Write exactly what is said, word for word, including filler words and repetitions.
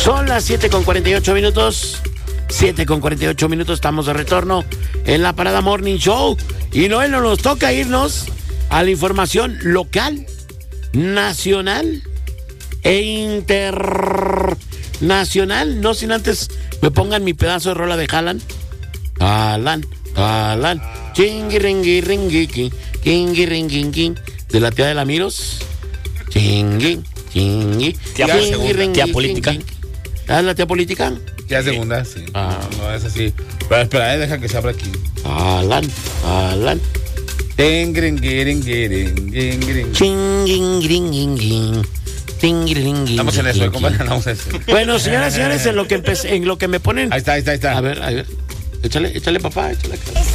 Son las siete con cuarenta y ocho minutos. siete con cuarenta y ocho minutos, estamos de retorno en la Parada Morning Show. Y Noel, nos toca irnos a la información local, nacional e internacional. No sin antes me pongan mi pedazo de rola de Haaland. Haaland, Haaland. Chingui, ringui, ringui, chingui, ringui, king. De la tía de la Miros. Chingui, chingui. Tía, chingui, ringui, tía política. ¿Ah, la tía política? Ya segunda, sí. Ah. No, no es así. Pero espera, eh, deja que se abra aquí. Haaland, Haaland. Estamos en eso, compadre. Vamos a eso. Bueno, señoras y señores, en lo que empecé, en lo que me ponen. Ahí está, ahí está, ahí está. A ver, a ver. Échale, échale, papá, échale.